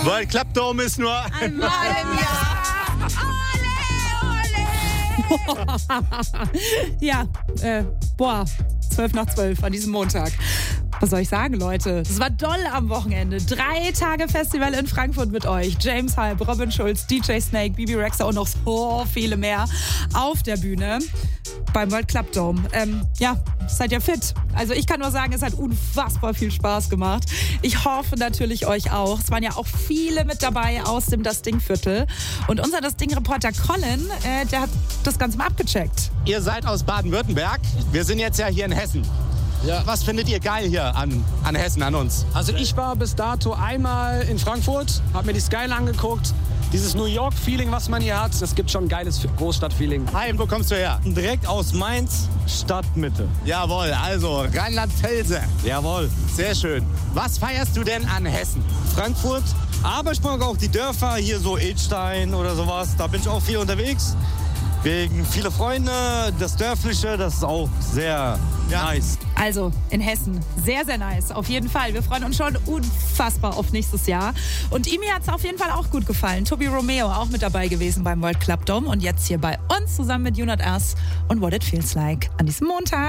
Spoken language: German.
World Club Dome ist nur einmal im Jahr. Ja, 12:12 an diesem Montag. Was soll ich sagen, Leute? Es war doll am Wochenende. 3 Tage Festival in Frankfurt mit euch. James Hype, Robin Schulz, DJ Snake, Bibi Rexha und noch so viele mehr auf der Bühne beim World Club Dome. Seid ihr fit? Also ich kann nur sagen, es hat unfassbar viel Spaß gemacht. Ich hoffe natürlich euch auch. Es waren ja auch viele mit dabei aus dem Das Ding-Viertel. Und unser Das Ding-Reporter Colin, der hat das Ganze mal abgecheckt. Ihr seid aus Baden-Württemberg. Wir sind jetzt ja hier in Hessen. Ja. Was findet ihr geil hier an Hessen, an uns? Also ich war bis dato einmal in Frankfurt, habe mir die Skyline angeguckt. Dieses New York-Feeling, was man hier hat, das gibt schon ein geiles Großstadt-Feeling. Hi, wo kommst du her? Direkt aus Mainz, Stadtmitte. Jawohl, also Rheinland-Pfälzer. Jawohl. Sehr schön. Was feierst du denn an Hessen? Frankfurt, aber ich mag auch die Dörfer, hier so Edstein oder sowas. Da bin ich auch viel unterwegs. Wegen viele Freunde, das Dörfliche, das ist auch sehr nice. Also in Hessen, sehr, sehr nice. Auf jeden Fall. Wir freuen uns schon unfassbar auf nächstes Jahr. Und ihm hat es auf jeden Fall auch gut gefallen. Tobi Romeo auch mit dabei gewesen beim World Club Dome. Und jetzt hier bei uns zusammen mit You Not Us und What It Feels Like an diesem Montag.